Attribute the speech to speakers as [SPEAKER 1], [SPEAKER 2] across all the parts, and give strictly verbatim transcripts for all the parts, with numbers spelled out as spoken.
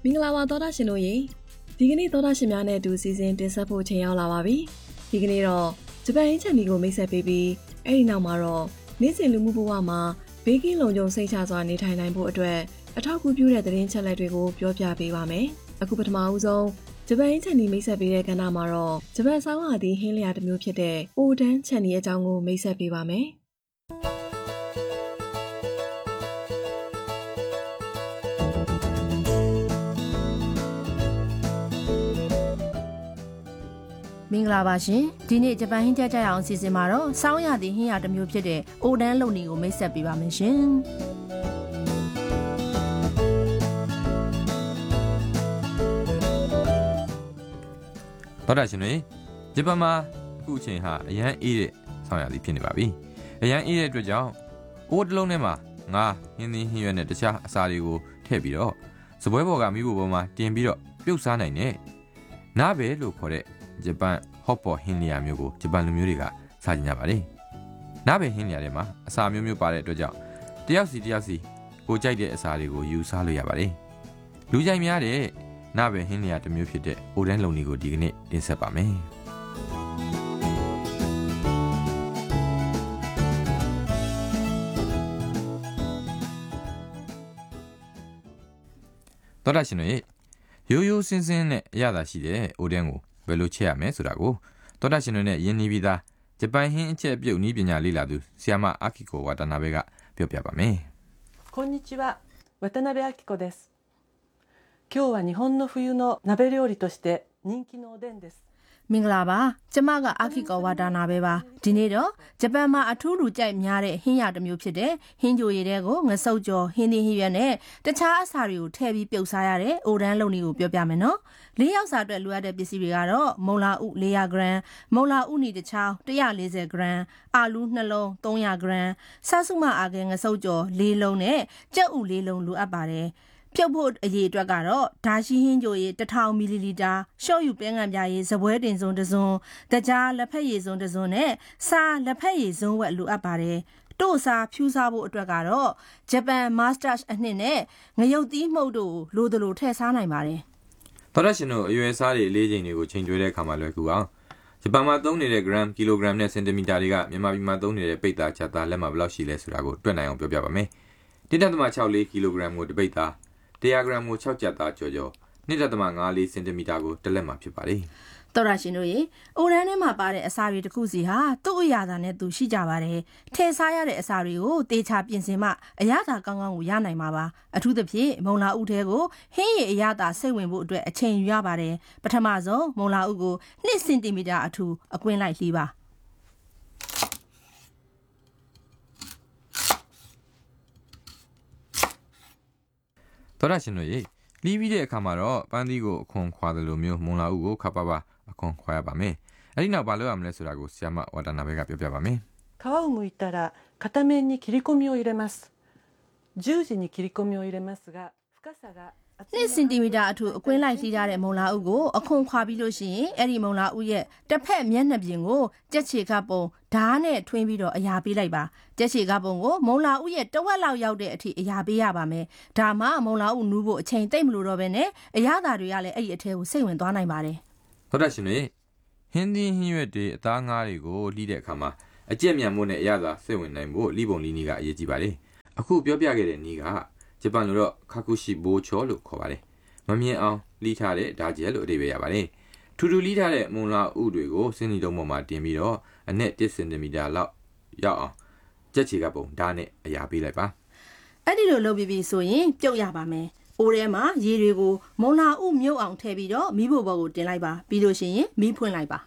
[SPEAKER 1] မင်္ဂလာပါသောတာရှင်တို့ရေဒီကနေ့သောတာရှင်များနဲ့အတူစီစဉ်တင်ဆက်ဖို့ချိန်ရောက်လာပါပြီဒီကနေ့တော့ဂျပန်အင်ချန်နီကိုမိတ်ဆက်ပေးပြီးအဲ့ဒီနောက်မှာတော့နေ့စဉ်လူမှုဘဝမှာဘေးကင်းလုံခြုံစိတ်ချစွာနေထိုင်နိုင်ဖို့အတွက်အထောက်အကူပြုတဲ့သတင်းချက်လက်တွေကိုပြောပြပေးပါမယ်အခုပထမဦးဆုံးဂျပန်အင်ချန်နီမိတ်ဆက်ပေးတဲ့ကဏ္ဍမှာတော့ဂျပန်ဆောင်းရာသီဟင်းလျာတစ်မျိုးဖြစ်တဲ့အိုဒန်ချန်နီအကြောင်းကိုမိတ်ဆက်ပေးပါမယ်
[SPEAKER 2] မင်္ဂလာပါရှင်ဒီနေ့ဂျပန်ဟင်းကြကြရအောင်စီစဉ်မှာတော့စောင်းရသည့်ဟင်းရတစ်မျိုးဖြစ်တဲ့အိုဒန်လုံနီကိုမိတ်ဆက်ပေးပါမယ်ရှင်
[SPEAKER 3] တော်တာရှင်တွေဂျပန်မှာအခုအချိန်ဟာအရန်အေးတဲ့စောင်းရသည့်ဖြစ်နေပါပြီအရန်အေးတဲ့အတွက်ကြောင့်အိုးတစ်လုံးထဲမှာငါဟင်းသီးဟင်းရွက်နဲ့တခြားအစာတွေကိုထည့်ပြီးတော့စပွဲပေါ်ကမိဖို့ပေါ်မှာတင်ပြီးတော့ပြုတ်စားနိုင်တဲ့နားပဲလို့ခေါ်တဲ့ဂျပန်ဟော့ပေါ်ဟင်းလျာမျိုးကိုဂျပန်လူမျိုးတွေကစားကြကြပါတယ်။နားပဲဟင်းလျာထဲမှာအစာမျိုးမျိုးပါတဲ့အတွက်ကြောင့်တယောက်စီတယောက်စီကိုကြိုက်တဲ့အစာတွေကိုယူစားလို့ရပါတယ်။လူကြိုက်များတဲ့နားပဲဟင်းလျာတစ်မျိုးဖြစ်တဲ့အိုဒန်လုံနီကိုဒီကနေ့တင်ဆက်ပါမယ်။သောတာရှင်တို့ရိုးရိုးစင်းစင်းနဲ့အရသာရှိတဲ့အိုဒန်ကိုဘယ်လိုချက်ရမလဲဆိုတာကိုသောတာရှင်တွေနဲ့ယဉ်နီးပြီးသားဂျပန်ဟင်းအချက်အပြုတ်နည်းပညာလေ့လာသူဆီယာမအာကီကိုဝါတာနာဘေကပြောပြပါမယ်
[SPEAKER 4] こんにちは、渡辺明子です。今日は日本の冬の鍋料理として人気のおでんです。
[SPEAKER 2] မင်္ဂလာပါကျမကအာခိကောဝါဒါနာပဲပါဒီနေ့တော့ဂျပန်မှာအထူးလူကြိုက်များတဲ့ဟင်းရတစ်မျိုးဖြစ်တဲ့ဟင်းကြိုရည်တွေကိုငဆုပ်ကြော်ဟင်းသီးဟင်းရွက်နဲ့တခြားအစာတွေကိုထည့်ပြီးပြုတ်စားရတဲ့အိုဒန်လုံနီကိုပြောပြမယ်နော်လေးယောက်စာအတွက်လိုအပ်တဲ့ပစ္စည်းတွေကတော့မုံလာဥ၄ရာဂရမ်မုံလာဥနီတစ်ချောင်း၁၄၀ဂရမ်အာလူးနှလုံး၃ရာဂရမ်ဆာဆုမအာကဲငဆုပ်ကြော်၄လုံးနဲ့ကြက်ဥ၄လုံးလိုအပ်ပါတယ်ပြုတ်ဖို့အရေးအတွက်ကတော့ဒါရှိဟင်းကြိုရေတစ်ထောင်မီလီလီတာရှော့ယူပဲငံပြားရေစပွဲတင်စုံတစ်စုံတကြားလက်ဖက်ရည်စုံတစ်စုံနဲ့စားလက်ဖက်ရည်စုံဝက်လိုအပ်ပါတယ်တို့စားဖြူစားဖို့အတွက်ကတော့ဂျပန်မာစတာအနှစ်နဲ့ငရုတ်သီးမှုတ်တို့လိုသလိုထည့်စားနိုင်ပါတယ်
[SPEAKER 3] သောတာရှင်တို့အရွယ်စားတွေအလေးချိန်တွေကိုချိန်ကျွေးတဲ့အခါမှာလွယ်ကူအောင်ဂျပန်မှာသုံးနေတဲ့ gram ကီလိုဂရမ်နဲ့စင်တီမီတာတွေကမြန်မာပြည်မှာသုံးနေတဲ့ပိတ်သားချက်သားလက်မှာဘယ်လောက်ရှိလဲဆိုတာကိုတွက်နိုင်အောင်ပြောပြပါမယ်၁.၆၄ကီလိုဂရမ်ကိုတစ်ပိတ်သား၁၀၀ဂရမ်ကို၆ကျပ်သားကျော်ကျော်၂.၅၄စင်တီမီတာကိုတစ်လက်မှာဖြစ်ပါတယ်
[SPEAKER 2] တော်ရရှင်တို့ရေအိုရန်ထဲမှာပါတဲ့အစာတွေတစ်ခုစီဟာသူ့အရာသာနဲ့သူရှိကြပါတယ်ထည့်စားရတဲ့အစာတွေကိုတေချာပြင်ဆင်မှအရာသာကောင်းကောင်းကိုရနိုင်မှာပါအထူးသဖြင့်မုံလာဥထဲကိုဟင်းရည်အရာသာစိတ်ဝင်ဖို့အတွက်အချိန်ယူရပါတယ်ပထမဆုံးမုံလာဥကို၂စင်တီမီတာအထူအကွင်းလိုက်လှီးပါ
[SPEAKER 3] တော်ရရှင်တို့ရေလီးပြီးတဲ့အခါမှာတော့ပန်းသီးကိုအခွန်ခွာတယ်လို့မျိုးမုံလာဥကိုခပ်ပါပါအခွန်ခွာရပါမယ်အဲ့ဒီနောက်ဘာလုပ်ရမလဲဆိုတာကိုဆီယာမဝါတာနာဘေကပြောပြပါမယ်
[SPEAKER 4] 皮を剥いたら片面に切り込みを入れます十字に切り込みを入れますが深さが
[SPEAKER 2] ၂စင်တီမီတာအထူအကွင်းလိုက်လှီးထားတဲ့မုံလာဥကိုအခွန်ခွာပြီးလို့ရှိရင်အဲ့ဒီမုံလာဥရဲ့တစ်ဖက်မျက်နှာပြင်ကိုကြက်ချေကပုံဓာတ်နဲ့ထွင်းပြီးတော့အရာပေးလိုက်ပါကြက်ချေကပုံကိုမုံလာဥရဲ့တဝက်လောက်ရောက်တဲ့အထိအရာပေးရပါမယ်ဒါမှမုံလာဥနူးဖို့အချိန်သိမ့်မလို့တော့ပဲနဲ့အရာသာတွေကလည်းအဲ့ဒီအထဲကိုစိတ်ဝင်သွားနိုင်ပါတယ်
[SPEAKER 3] ဟုတ်တယ်ရှင်တွေဟင်းသီးဟင်းရွက်တွေအသားငါးတွေကိုလှီးတဲ့အခါမှာအကျက်မြန်မှုနဲ့အရာသာစိတ်ဝင်နိုင်ဖို့လိပုံလီနီကအရေးကြီးပါတယ်အခုပြောပြခဲ့တဲ့နီးကဂျပန်လိုတော့ခါကူရှိဘိုချောလို့ခေါ်ပါတယ်မမြင်အောင်လှီးထားတဲ့ဓာကျဲလို့အဓိပ္ပာယ်ရပါတယ်ထူထူလှီးထားတဲ့မုံလာဥတွေကိုစင်းနီတုံးပေါ်မှာတင်ပြီးတော့အနက်၁စင်တီမီတာလောက်ရောက်အောင်ကြက်ချေကပုံဓာတ်နဲ့အရာပေးလိုက်ပါ
[SPEAKER 2] အဲ့ဒီလိုလုပ်ပြီးပြီဆိုရင်ပြုတ်ရပါမယ်အိုးထဲမှာရေတွေကိုမုံလာဥမြုပ်အောင်ထည့်ပြီးတော့မီးဖိုဘောကိုတင်လိုက်ပါပြီးလို့ရှိရင်မီးဖွင့်လိုက်ပါ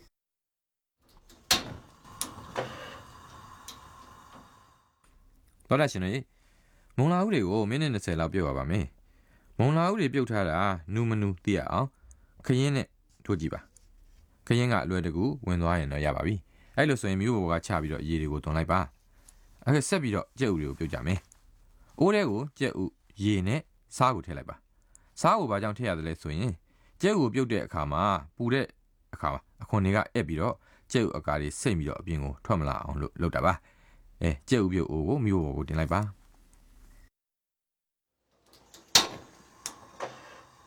[SPEAKER 3] တော်ရရှင်တွေမုံလာဥတွေကိုမိနစ်၂၀လောက်ပြုတ်ရပါမယ်မုံလာဥတွေပြုတ်ထားတာနူးမနူးသိရအောင်ခရင်းနဲ့ထိုးကြည့်ပါခရင်းကအလွယ်တကူဝင်သွားရင်တော့ရပါပြီအဲ့လိုဆိုရင်မျိုးဘောကချပြီးတော့ရေတွေကိုသွန်လိုက်ပါအဲ့ဆက်ပြီးတော့ကြက်ဥတွေကိုပြုတ်ကြမယ်အိုးထဲကိုကြက်ဥရေနဲ့စားကိုထည့်လိုက်ပါစားကိုဘာကြောင့်ထည့်ရတယ်လဲဆိုရင်ကြက်ဥကိုပြုတ်တဲ့အခါမှာပူတဲ့အခါမှာအခွန်တွေကအက်ပြီးတော့ကြက်ဥအကာတွေစိတ်ပြီးတော့အပြင်ကိုထွက်မလာအောင်လို့လုပ်တာပါအဲကြက်ဥပြုတ်အိုးကိုမျိုးဘောကိုတင်လိုက်ပါ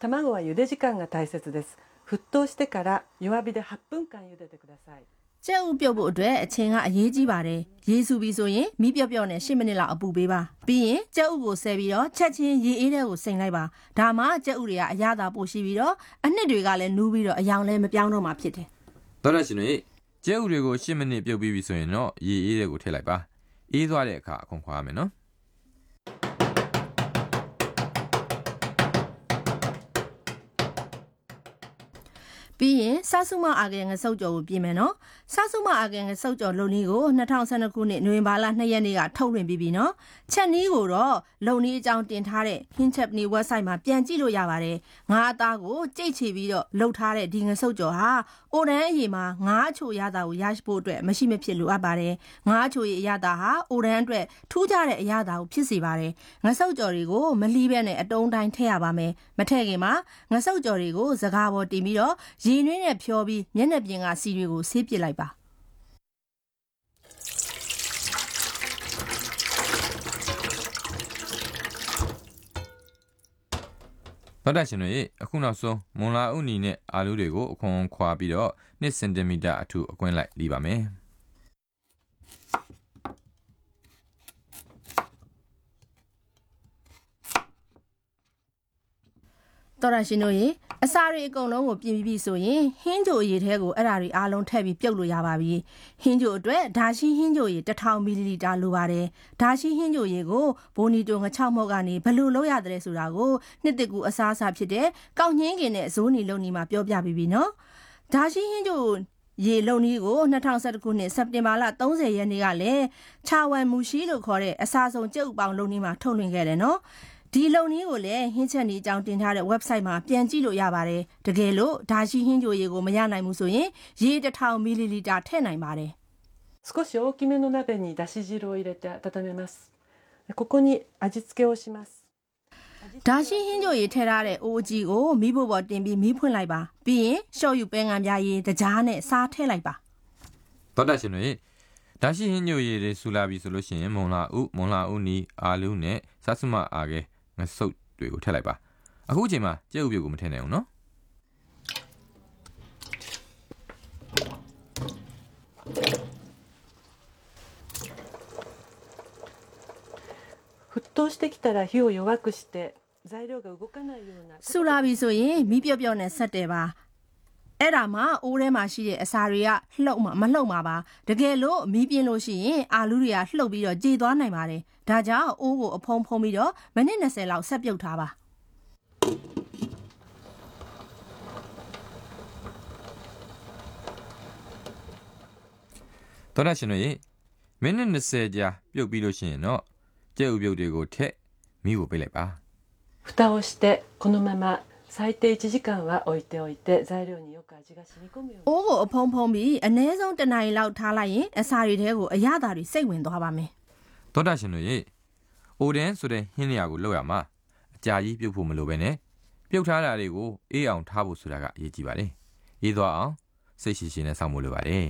[SPEAKER 4] 卵は茹で時間が大切です。沸騰してから弱火ではっぷんかん茹でてください。
[SPEAKER 2] ကျက်ဥပြုတ်ဖို့အတွက်အချိန်ကအရေးကြီးပါတယ်။ရေစုပြီးဆိုရင်မီးပြော့ပြော့နဲ့၈မိနစ်လောက်အပူပေးပါ။ပြီးရင်ကျက်ဥကိုဆဲပြီးတော့ချက်ချင်းရေအေးတဲ့ကိုစိမ်လိုက်ပါ။ဒါမှကျက်ဥတွေကအရသာပိုရှိပြီးတော့အနှစ်တွေကလည်းနူးပြီးတော့အယောင်လည်းမပြောင်းတော့မှဖြစ်တယ်
[SPEAKER 3] ။သောတာရှင်တွေကျဲဥတွေကို၈မိနစ်ပြုတ်ပြီးပြီဆိုရင်တော့ရေအေးတဲ့ကိုထည့်လိုက်ပါ။အေးသွားတဲ့အခါအခွန်ခွာရမယ်နော်။
[SPEAKER 2] ပြီးရင်ဆဆုမအာကဲငဆုပ်ကြော်ကိုပြင်မယ်နော်ဆဆုမအာကဲငဆုပ်ကြော်လုံနည်းကို၂၀၁၂ခုနှစ်နိုဝင်ဘာလ၂ရက်နေ့ကထုတ်လွှင့်ပြီးပြီနော်ချက်နည်းကိုတော့လုံနည်းအကြောင်းတင်ထားတဲ့ Hinchapney website မှာပြန်ကြည့်လို့ရပါတယ်ငါးအသားကိုကြိတ်ချီပြီးတော့လှုပ်ထားတဲ့ဒီငဆုပ်ကြော်ဟာအိုရန်အရေမှာငါးအချိုရတာကိုရရှိဖို့အတွက်မရှိမဖြစ်လိုအပ်ပါတယ်ငါးအချိုရဲ့အရတာဟာအိုရန်အတွက်ထူးခြားတဲ့အရတာကိုဖြစ်စေပါတယ်ငဆုပ်ကြော်တွေကိုမလီးဘဲနဲ့အတုံးတိုင်းထည့်ရပါမယ်မထည့်ခင်မှာငဆုပ်ကြော်တွေကိုစကားပေါ်တင်ပြီးတော့ရေနွေးနဲ့ဖြောပြီးမျက်နှာပြင်ကစီတွေကိုဆေးပစ်လိုက်ပါ
[SPEAKER 3] သောတာရှင်တွေအခုနောက်ဆုံးမွန်လာဥနီနဲ့အာလူးတွေကိုအခွန်ခွာပြီးတော့၂စင်တီမီတာအထူအကွင်းလိုက်လီးပါမယ်
[SPEAKER 2] တော်ရရှင်တို့ရေအစာတွေအကုန်လုံးကိုပြင်ပြီးပြီဆိုရင်ဟင်းချိုရည်ထဲကိုအဲ့ဓာတွေအားလုံးထည့်ပြီးပြုတ်လို့ရပါပြီဟင်းချိုအတွက်ဒါရှိဟင်းချိုရည်တစ်ထောင်မီလီလီတာလိုပါတယ်ဒါရှိဟင်းချိုရည်ကိုဘိုနီတိုငချောက်မော့ကနေဘယ်လိုလုပ်ရတယ်ဆိုတာကိုနှစ်တစ်ကူအစားအစာဖြစ်တဲ့ကောက်ညင်းကင်နဲ့ဇိုးနီလုံနီမှာပြောပြပြီးပြီနော်ဒါရှိဟင်းချိုရေလုံနီးကို၂၀၁၁ခုနှစ်စက်တင်ဘာလ၃၀ရက်နေ့ကလည်းချာဝန်မူရှိလို့ခေါ်တဲ့အစာစုံကျုပ်ပေါင်းလုံနီးမှာထုတ်လွှင့်ခဲ့တယ်နော်ဒီလုံနည်းကိုလည်းဟင်းချက်နီအကြောင်းတင်ထားတဲ့ website မှာပြန်ကြည့်လို့ရပါတယ်တကယ်လို့ဒါရှိဟင်းချိုရေကိုမရနိုင်ဘူးဆိုရင်ရေတစ်ထောင်မီလီလီတာထည့်နိုင်ပါတယ်
[SPEAKER 4] 少し大きめの鍋にだし汁を入れて温めますここに味付けをします
[SPEAKER 2] ဒါရှိဟင်းချိုရေထည့်ထားတဲ့အိုးအကြီးကိုမီးဖို့ပေါ်တင်ပြီးမီးဖွင့်လိုက်ပါပြီးရင်ရှော့ယူပဲငံပြားရေတကြားနဲ့စားထည့်လိုက်ပါ
[SPEAKER 3] သောတာရှင်တွေဒါရှိဟင်းညိုရည်တွေဆူလာပြီဆိုလို့ရှိရင်မွန်လာဥမွန်လာဥနီအာလူးနဲ့ဆဆုမအာကဲငဆုပ်တွေကိုထည့်လိုက်ပါအခုအချိန်မှာကြက်ဥပြုတ်ကိုမထည့်နိုင်အောင်နော်
[SPEAKER 4] 沸騰してきたら火を弱くして材料が動かないような
[SPEAKER 2] ဆူလာပြီဆိုရင်မီးပြော့ပြော့နဲ့ဆက်တယ်ပါအဲ့ဒါမှအိုးထဲမှာရှိတဲ့အစာတွေကလှုပ်မှမလှုပ်မှာပါတကယ်လို့မီးပြင်းလို့ရှိရင်အာလူးတွေကလှုပ်ပြီးတော့ကြေသွားနိုင်ပါတယ်ဒါကြောင့်အိုးကိုအဖုံးဖုံးပြီးတော့မိနစ်၂၀လောက်ဆက်ပြုတ်ထားပါ
[SPEAKER 3] သောတာရှင်တို့ရေမိနစ်၂၀ကြာပြုတ်ပြီးလို့ရှိရင်တော့ကြက်ဥပြုတ်တွေကိုထည့်မီးကိုပိတ်လိုက်ပါ
[SPEAKER 4] 蓋をしてこのまま最低いちじかんは置いておいて材料によく味が染み込むように
[SPEAKER 2] အိုးကိုအဖုံးဖုံးပြီးအနည်းဆုံးတစ်နာရီလောက်ထားလိုက်ရင်အစာတွေထဲကိုအရသာတွေစိတ်ဝင်သွားပါမယ်
[SPEAKER 3] သောတာရှင်တို့ရေအိုဒန်ဆိုတဲ့ဟင်းလျာကိုလောက်ရမှာအကြာကြီးပြုတ်ဖို့မလိုပဲနဲ့ပြုတ်ထားတာတွေကိုအေးအောင်ထားဖို့ဆိုတာကအရေးကြီးပါတယ်အေးသွားအောင်စိတ်ရှိရှိနဲ့စောင့်ဖို့လိုပါတယ်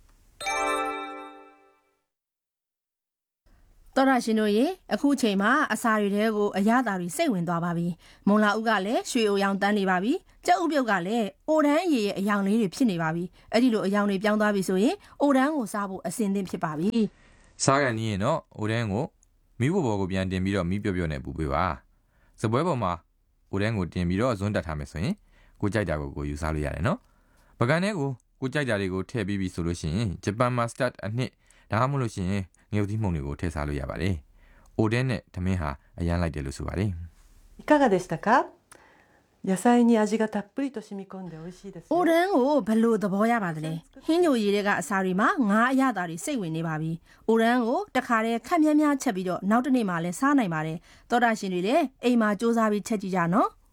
[SPEAKER 2] တော်ရရှင်တို့ရေအခုချိန်မှာအစာတွေထဲကိုအရသာတွေစိတ်ဝင်သွားပါပြီမွန်လာဦးကလည်းရွှေအိုရောင်တန်းနေပါပြီကျက်ဥပြုတ်ကလည်းအိုဒန်းအရေရဲ့အယောင်လေးတွေဖြစ်နေပါပြီအဲ့ဒီလိုအယောင်တွေပြောင်းသွားပြီဆိုရင်အိုဒန်းကိုစားဖို့အဆင်သင့်ဖြစ်ပါပြီ
[SPEAKER 3] စားကန်ကြီးရင်တော့အိုဒန်းကိုမီးဖို့ဘော်ကိုပြန်တင်ပြီးတော့မီးပြော့ပြော့နဲ့ပူပေးပါစပွဲပေါ်မှာအိုဒန်းကိုတင်ပြီးတော့ဇွန်းတက်ထားမယ်ဆိုရင်ကိုကြိုက်တာကိုကိုယူစားလို့ရတယ်နော်ပကံထဲကိုကိုကြိုက်တာတွေကိုထည့်ပြီးပြီဆိုလို့ရှိရင်ဂျပန်မှာစတတ်အနှစ်ဒါမှမဟုတ်လို့ရှိရင်ငရုတ်သီးမှုန့်တွေကိုထည့်စားလို့ရပါတယ်။အိုဒန်းနဲ့ထမင်းဟာအရန်လိုက်တယ်လို့ဆိုပါတယ်
[SPEAKER 4] ။いかがでしたか？野菜に味がたっぷりと染み込んで美味しいですよ。
[SPEAKER 2] အိုဒန်းကိုဘယ်လိုသဘောရပါသလဲ။ဟင်းညိုရည်တွေကအစာတွေမှာငါးအရသာတွေစိတ်ဝင်နေပါပြီ။အိုဒန်းကိုတခါတည်းခက်မြန်းမြန်းချက်ပြီးတော့နောက်တစ်နေ့မှလည်းစားနိုင်ပါတယ်။သောတာရှင်တွေလည်းအိမ်မှာစူးစမ်းပြီးချက်ကြည့်ကြနော်။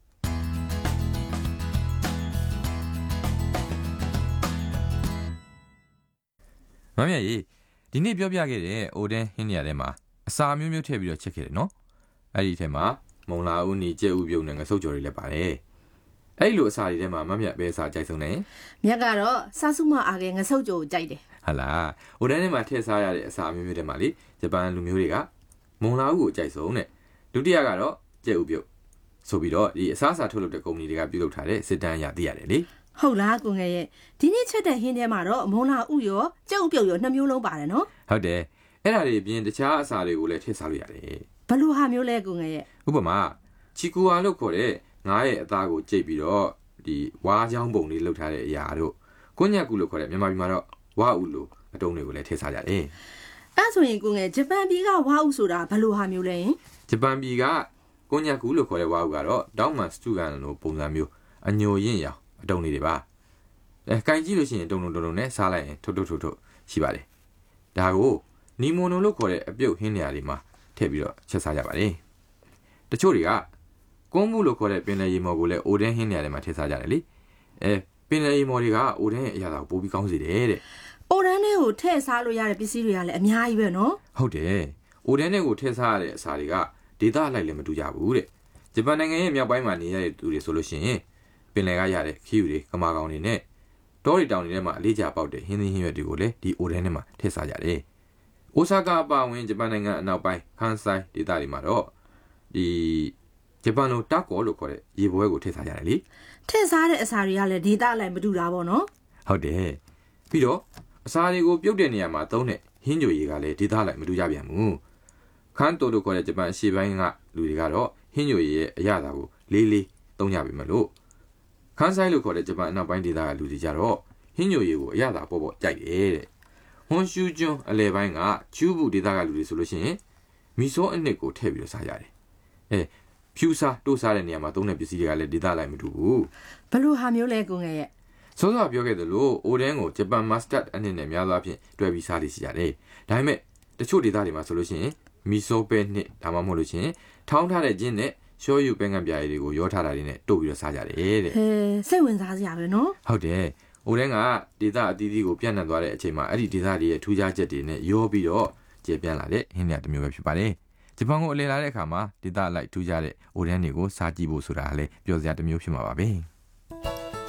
[SPEAKER 3] မမကြီးဒီနေ့ပြောပြခဲ့တဲ့အိုဒန်းဟင်းနေရာထဲမှာအစာမျိုးမျိုးထည့်ပြီးတော့ချက်ခဲ့တယ်နော်အဲ့ဒီထဲမှာမုံလာဦးနီကျဲဥပြုတ်နဲ့ငဆုပ်ကြော်တွေလည်းပါတယ်အဲ့လိုအစာတွေထဲမှာမမပဲအစာကြိုက်ဆုံးတယ်
[SPEAKER 2] မြက်ကတော့စားစုမအားကငဆုပ်ကြော်ကိုကြိုက်တယ်
[SPEAKER 3] ဟာလားအိုဒန်းထဲမှာထည့်စားရတဲ့အစာမျိုးမျိုးထဲမှာလေဂျပန်လူမျိုးတွေကမုံလာဦးကိုကြိုက်ဆုံးတဲ့ဒုတိယကတော့ကျဲဥပြုတ်ဆိုပြီးတော့ဒီအစားအစာထုတ်လုပ်တဲ့ကုမ္ပဏီတွေကပြုလုပ်ထားတဲ့စစ်တမ်းအရသိရတယ်လေ
[SPEAKER 2] ဟုတ်လားကိုငယ်ရဲ့ဒီနေ့ချက်တဲ့ဟင်းထဲမှာတော့မုံလာဥရောကြက်ဥပြုတ်ရောနှစ်မျိုးလုံးပါတယ်နော်
[SPEAKER 3] ဟုတ်တယ်အဲ့ဒါတွေအပြင်တခြားအစာတွေကိုလည်းထည့်စားလို့ရတယ်
[SPEAKER 2] ဘယ်လိုဟာမျိုးလဲကိုငယ်ရဲ့
[SPEAKER 3] ဥပမာချီကူဝါလို့ခေါ်တဲ့ငါးရဲ့အသားကိုကြိတ်ပြီးတော့ဒီဝါးချောင်းပုံလေးလုပ်ထားတဲ့အရာတို့ကွညက်ကူလို့ခေါ်တဲ့မြန်မာပြည်မှာတော့ဝါဥလို့အတုံးတွေကိုလည်းထည့်စားကြတယ်
[SPEAKER 2] အဲ့ဆိုရင်ကိုငယ်ဂျပန်ပြည်ကဝါဥဆိုတာဘယ်လိုဟာမျိုးလဲယင်
[SPEAKER 3] ဂျပန်ပြည်ကကွညက်ကူလို့ခေါ်တဲ့ဝါဥကတော့တောင်းမန်စတူကန်လို့ပုံစံမျိုးအညိုရင့်ရောင်အတုံးလေးတွေပါအဲကင်ကြည့်လို့ရှိရင်တုံတုံတုံတုံနဲ့စားလိုက်ရင်ထုတ်ထုတ်ထုတ်ထုတ်ရှိပါတယ်ဒါကိုနီမိုနိုလို့ခေါ်တဲ့အပြုတ်ဟင်းနေရာတွေမှာထည့်ပြီးတော့ချက်စားကြပါတယ်တချို့တွေကကွန်းမှုလို့ခေါ်တဲ့ပင်လယ်ရေမော်ကိုလည်းအိုဒင်းဟင်းနေရာတွေမှာထည့်စားကြတယ်လေအဲပင်လယ်ရေမော်တွေကအိုဒင်းရဲ့အရာသာကိုပိုပြီးကောင်းစေတယ်တဲ့
[SPEAKER 2] အိုရန်ထဲကိုထည့်စားလို့ရတဲ့ပစ္စည်းတွေကလည်းအများကြီးပဲနော်
[SPEAKER 3] ဟုတ်တယ်အိုဒင်းတွေကိုထည့်စားရတဲ့အစာတွေကဒေသအလိုက်လည်းမတူကြဘူးတဲ့ဂျပန်နိုင်ငံရဲ့မြောက်ပိုင်းမှာနေရတဲ့သူတွေဆိုလို့ရှိရင်ပင်လယ်ကရတဲ့ခီးယူတွေကမာကောင်တွေနဲ့တောတွေတောင်တွေထဲမှာအလေးကျပေါက်တဲ့ဟင်းသီးဟင်းရွက်တွေကိုလည်းဒီအိုဒင်းထဲမှာထည့်စားကြတယ်အိုဆာကာအပါအဝင်ဂျပန်နိုင်ငံအနောက်ပိုင်းခန်ဆိုင်ဒေသတွေမှာတော့ဒီဂျပန်လိုတာကောလို့ခေါ်တဲ့ရေပွဲကိုထည့်စားကြတယ်လေ
[SPEAKER 2] ထည့်စားတဲ့အစာတွေကလည်းဒေသအလိုက်မတူတာပေါ့နော်
[SPEAKER 3] ဟုတ်တယ်ပြီးတော့အစာတွေကိုပြုတ်တဲ့နေရာမှာသုံးတဲ့ဟင်းကြိုရေကလည်းဒေသအလိုက်မတူကြပြန်ဘူးခန်တိုလို့ခေါ်တဲ့ဂျပန်အရှေ့ပိုင်းကလူတွေကတော့ဟင်းကြိုရေရဲ့အရသာကိုလေးလေးသုံးကြပြီမလို့ခန်းဆိုင်လို့ခေါ်တဲ့ဂျပန်အနောက်ပိုင်းဒေသကလူတွေကြတော့ဟင်းကြိုရေကိုအရသာပေါ်ပေါ်ကြိုက်တယ်တဲ့ဟွန်ရှူကျွန်းအလဲပိုင်းကချူဘူးဒေသကလူတွေဆိုလို့ရှိရင်မီဆိုအနစ်ကိုထည့်ပြီးတော့စားရတယ်အဲဖြူစားတိုးစားတဲ့နေရာမှာသုံးတဲ့ပစ္စည်းတွေကလည်းဒေသလိုက်မတူဘူး
[SPEAKER 2] ဘယ်လိုဟာမျိုးလဲကိုငယ်ရဲ့
[SPEAKER 3] စောစောပြောခဲ့သလိုအိုဒင်းကိုဂျပန်မတ်စတတ်အနစ်နဲ့များသောအားဖြင့်တွဲပြီးစားလိရှိရတယ်ဒါပေမဲ့တချို့ဒေသတွေမှာဆိုလို့ရှိရင်မီဆိုပဲနှစ်ဒါမှမဟုတ်လို့ရှိရင်ထောင်းထားတဲ့ဂျင်းနဲ့ရှောယူပဲငံပြားရည်တွေကိုရောထားတာတွေနဲ့တို့ပြီးတော့စားကြတယ်တဲ့
[SPEAKER 2] ဟဲစိတ်ဝင်စားစရာပဲနော်
[SPEAKER 3] ဟုတ်တယ်အိုဒင်းကဒေသအသီးသီးကိုပြန့်နှံ့သွားတဲ့အချိန်မှာအဲ့ဒီဒေသတွေရဲ့ထူးခြားချက်တွေနဲ့ရောပြီးတော့ကျေပြန့်လာတဲ့ဟင်းတွေတစ်မျိုးပဲဖြစ်ပါတယ်ဂျပန်ကိုအလည်လာတဲ့အခါမှာဒေသအလိုက်ထူးခြားတဲ့အိုဒင်းတွေကိုစားကြည့်ဖို့ဆိုတာလည်းပြောစရာတစ်မျိုးဖြစ်မှာပါပဲ